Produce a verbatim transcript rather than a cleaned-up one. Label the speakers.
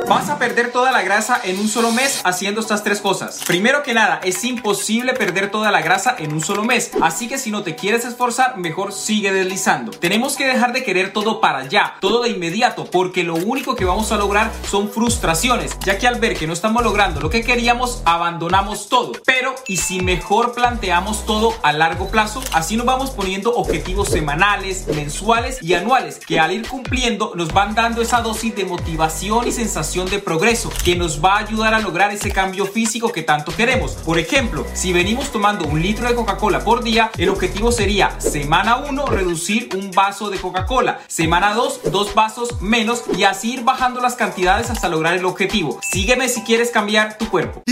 Speaker 1: Vas a perder toda la grasa en un solo mes haciendo estas tres cosas. Primero que nada, es imposible perder toda la grasa en un solo mes, así que si no te quieres esforzar, mejor sigue deslizando. Tenemos que dejar de querer todo para ya, todo de inmediato, porque lo único que vamos a lograr son frustraciones, ya que al ver que no estamos logrando lo que queríamos, abandonamos todo. Pero, ¿y si mejor planteamos todo a largo plazo? Así nos vamos poniendo objetivos semanales, mensuales y anuales, que al ir cumpliendo nos van dando esa dosis de motivación y sensación de progreso que nos va a ayudar a lograr ese cambio físico que tanto queremos. Por ejemplo, si venimos tomando un litro de Coca-Cola por día, el objetivo sería semana uno reducir un vaso de Coca-Cola, semana dos dos vasos menos y así ir bajando las cantidades hasta lograr el objetivo. Sígueme si quieres cambiar tu cuerpo.